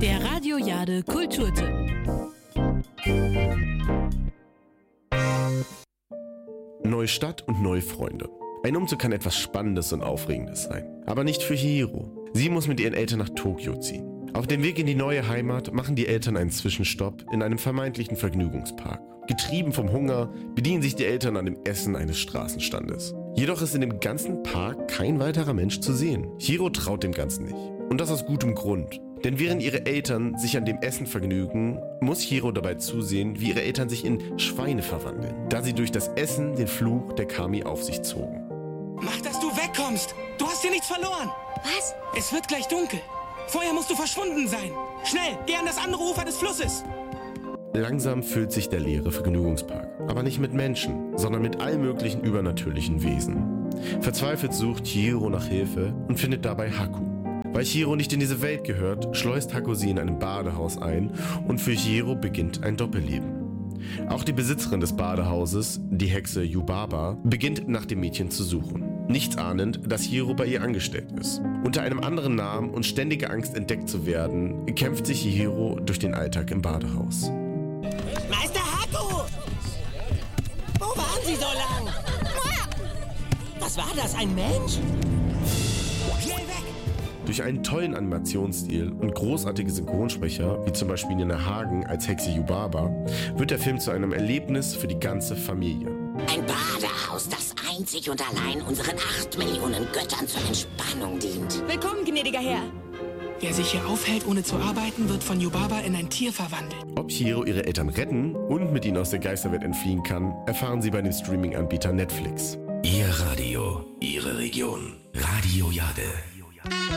Der Radio Jade Kulturtipp. Neue Stadt und neue Freunde. Ein Umzug kann etwas Spannendes und Aufregendes sein. Aber nicht für Chihiro. Sie muss mit ihren Eltern nach Tokio ziehen. Auf dem Weg in die neue Heimat machen die Eltern einen Zwischenstopp in einem vermeintlichen Vergnügungspark. Getrieben vom Hunger bedienen sich die Eltern an dem Essen eines Straßenstandes. Jedoch ist in dem ganzen Park kein weiterer Mensch zu sehen. Chihiro traut dem Ganzen nicht. Und das aus gutem Grund. Denn während ihre Eltern sich an dem Essen vergnügen, muss Chihiro dabei zusehen, wie ihre Eltern sich in Schweine verwandeln, da sie durch das Essen den Fluch der Kami auf sich zogen. Mach, dass du wegkommst! Du hast hier nichts verloren! Was? Es wird gleich dunkel. Vorher musst du verschwunden sein. Schnell, geh an das andere Ufer des Flusses. Langsam füllt sich der leere Vergnügungspark. Aber nicht mit Menschen, sondern mit all möglichen übernatürlichen Wesen. Verzweifelt sucht Chihiro nach Hilfe und findet dabei Haku. Weil Chihiro nicht in diese Welt gehört, schleust Haku sie in einem Badehaus ein und für Chihiro beginnt ein Doppelleben. Auch die Besitzerin des Badehauses, die Hexe Yubaba, beginnt nach dem Mädchen zu suchen. Nichts ahnend, dass Chihiro bei ihr angestellt ist. Unter einem anderen Namen und ständiger Angst entdeckt zu werden, kämpft sich Chihiro durch den Alltag im Badehaus. Meister Haku! Wo waren Sie so lang? Was war das, ein Mensch? Schnell weg! Durch einen tollen Animationsstil und großartige Synchronsprecher, wie zum Beispiel Nina Hagen als Hexe Yubaba, wird der Film zu einem Erlebnis für die ganze Familie. Ein Badehaus, das einzig und allein unseren 8 Millionen Göttern zur Entspannung dient. Willkommen, gnädiger Herr. Wer sich hier aufhält, ohne zu arbeiten, wird von Yubaba in ein Tier verwandelt. Ob Chihiro ihre Eltern retten und mit ihnen aus der Geisterwelt entfliehen kann, erfahren sie bei dem Streaming-Anbieter Netflix. Ihr Radio, Ihre Region. Radio Jade.